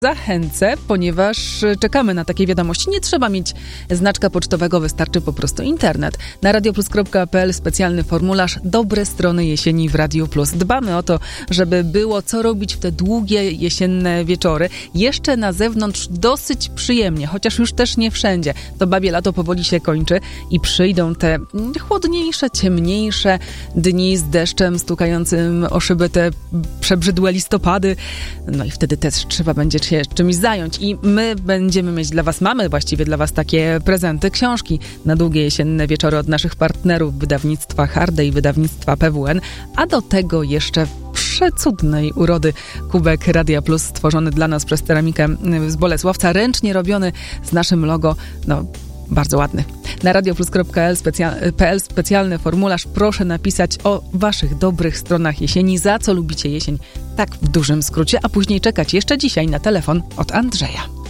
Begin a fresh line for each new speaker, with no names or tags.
Zachęcę, ponieważ czekamy na takie wiadomości. Nie trzeba mieć znaczka pocztowego, wystarczy po prostu internet. Na radioplus.pl specjalny formularz Dobre strony jesieni w Radio Plus. Dbamy o to, żeby było co robić w te długie jesienne wieczory. Jeszcze na zewnątrz dosyć przyjemnie, chociaż już też nie wszędzie. To babie lato powoli się kończy i przyjdą te chłodniejsze, ciemniejsze dni z deszczem stukającym o szyby, te przebrzydłe listopady. No i wtedy też trzeba będzie się czymś zająć i my będziemy mieć dla was, mamy właściwie dla was takie prezenty, książki na długie jesienne wieczory od naszych partnerów wydawnictwa Hardy i wydawnictwa PWN, a do tego jeszcze przecudnej urody kubek Radia Plus stworzony dla nas przez ceramikę z Bolesławca, ręcznie robiony z naszym logo, no bardzo ładny. Na radioplus.pl specjalny formularz. Proszę napisać o waszych dobrych stronach jesieni, za co lubicie jesień, tak w dużym skrócie, a później czekać jeszcze dzisiaj na telefon od Andrzeja.